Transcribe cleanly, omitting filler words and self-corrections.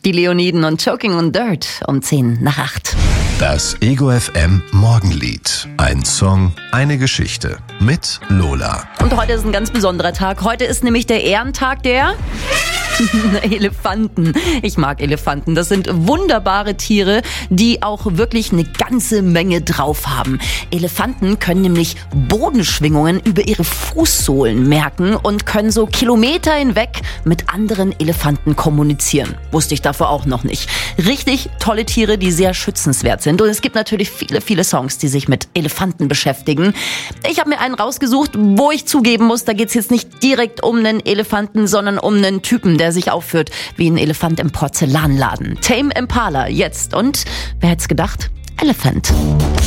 Die Leoniden und Choking on Dirt um 7:50. Das Ego FM Morgenlied. Ein Song, eine Geschichte. Mit Lola. Und heute ist ein ganz besonderer Tag. Heute ist nämlich der Ehrentag der Elefanten. Ich mag Elefanten. Das sind wunderbare Tiere, die auch wirklich eine ganze Menge drauf haben. Elefanten können nämlich Bodenschwingungen über ihre Fußsohlen merken und können so Kilometer hinweg mit anderen Elefanten kommunizieren. Wusste ich davor auch noch nicht. Richtig tolle Tiere, die sehr schützenswert sind. Und es gibt natürlich viele, viele Songs, die sich mit Elefanten beschäftigen. Ich habe mir einen rausgesucht, wo ich zugeben muss, da geht es jetzt nicht direkt um einen Elefanten, sondern um einen Typen, der sich aufführt wie ein Elefant im Porzellanladen. Tame Impala, jetzt. Und wer hätte es gedacht? Elephant.